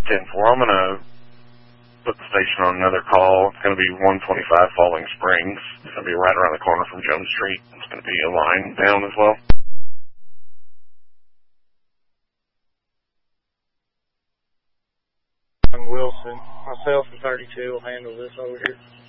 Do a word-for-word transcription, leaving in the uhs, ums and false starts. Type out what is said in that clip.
ten four, I'm going to put the station on another call. It's going to be one twenty-five Falling Springs. It's going to be right around the corner from Jones Street. It's going to be a line down as well. I'm Wilson. Myself and thirty-two will handle this over here.